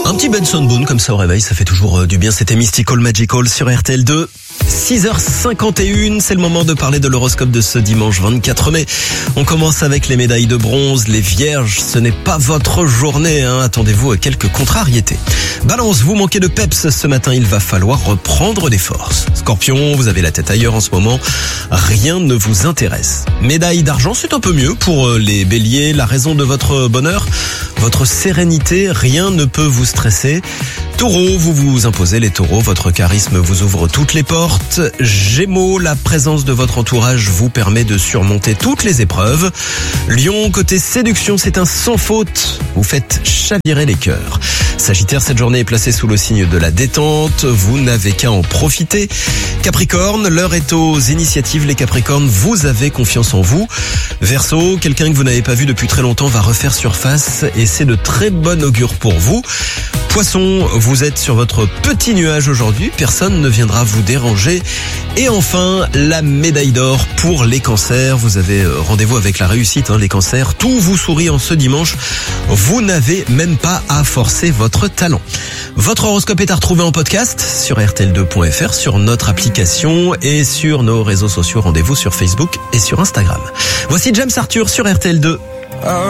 Un petit Benson Boone comme ça au réveil, ça fait toujours du bien. C'était Mystical Magical sur RTL2. 6h51, c'est le moment de parler de l'horoscope de ce dimanche 24 mai. On commence avec les médailles de bronze, les vierges, ce n'est pas votre journée, attendez-vous à quelques contrariétés. Balance, vous manquez de peps ce matin, il va falloir reprendre des forces. Scorpion, vous avez la tête ailleurs en ce moment, rien ne vous intéresse. Médaille d'argent, c'est un peu mieux pour les béliers, la raison de votre bonheur, votre sérénité, rien ne peut vous stresser. Taureau, vous vous imposez les taureaux, votre charisme vous ouvre toutes les portes. Gémeaux, la présence de votre entourage vous permet de surmonter toutes les épreuves. Lion, côté séduction, c'est un sans faute, vous faites chavirer les cœurs. Sagittaire, cette journée est placée sous le signe de la détente, vous n'avez qu'à en profiter. Capricorne, l'heure est aux initiatives, les Capricornes, vous avez confiance en vous. Verseau, quelqu'un que vous n'avez pas vu depuis très longtemps va refaire surface et c'est de très bon augure pour vous. Poisson, vous êtes sur votre petit nuage aujourd'hui, personne ne viendra vous déranger. Et enfin, la médaille d'or pour les cancers. Vous avez rendez-vous avec la réussite, les cancers. Tout vous sourit en ce dimanche. Vous n'avez même pas à forcer votre talent. Votre horoscope est à retrouver en podcast sur rtl2.fr, sur notre application et sur nos réseaux sociaux. Rendez-vous sur Facebook et sur Instagram. Voici James Arthur sur RTL2.